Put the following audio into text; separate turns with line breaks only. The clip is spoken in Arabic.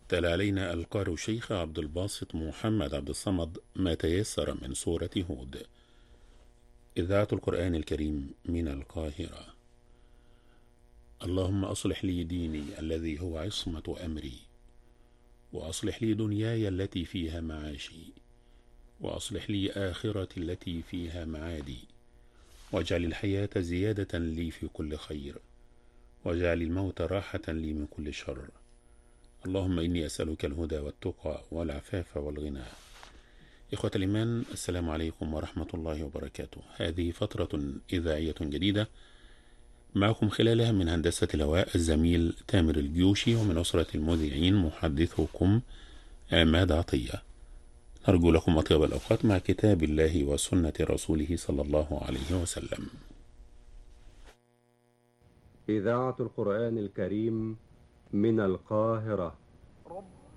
تلا علينا القارئ الشيخ عبد الباسط محمد عبد الصمد ما تيسر من سورة هود. إذاعة القرآن الكريم من القاهرة. اللهم أصلح لي ديني الذي هو عصمة أمري، وأصلح لي دنياي التي فيها معاشي، وأصلح لي آخرتي التي فيها معادي، واجعل الحياة زيادة لي في كل خير، واجعل الموت راحة لي من كل شر. اللهم إني أسألك الهدى والتقى والعفاف والغنى. إخوة الإيمان، السلام عليكم ورحمة الله وبركاته. هذه فترة إذاعية جديدة معكم خلالها من هندسة الهواء الزميل تامر الجيوشي، ومن أسرة المذيعين محدثكم عماد عطية. نرجو لكم أطيب الأوقات مع كتاب الله وسنة رسوله صلى الله عليه وسلم.
إذاعة القرآن الكريم من القاهرة.